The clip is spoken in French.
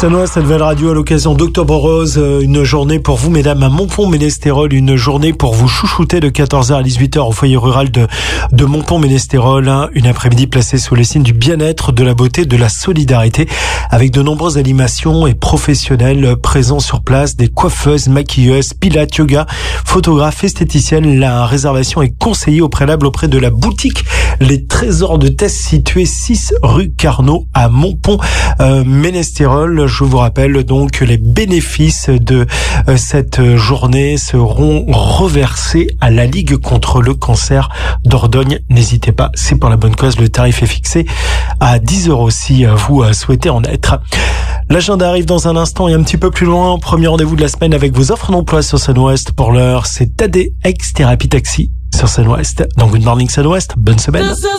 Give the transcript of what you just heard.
Sanois, cette nouvelle radio à l'occasion d'Octobre Rose, une journée pour vous, mesdames, à Montpont-Ménestérol, une journée pour vous chouchouter de 14h à 18h au foyer rural de Montpont-Ménestérol, une après-midi placée sous les signes du bien-être, de la beauté, de la solidarité, avec de nombreuses animations et professionnels présents sur place, des coiffeuses, maquilleuses, pilates, yoga, photographes, esthéticiennes. La réservation est conseillée au préalable auprès de la boutique Les Trésors de Tess, située 6 rue Carnot à Montpont-Ménestérol. Je vous rappelle donc que les bénéfices de cette journée seront reversés à la Ligue contre le cancer d'Ordogne. N'hésitez pas, c'est pour la bonne cause. Le tarif est fixé à 10 € si vous souhaitez en être. L'agenda arrive dans un instant et un petit peu plus loin. Premier rendez-vous de la semaine avec vos offres d'emploi sur Seine-Ouest. Pour l'heure, c'est ADX Thérapie Taxi sur Seine-Ouest. Dans Good Morning Seine-Ouest, bonne semaine.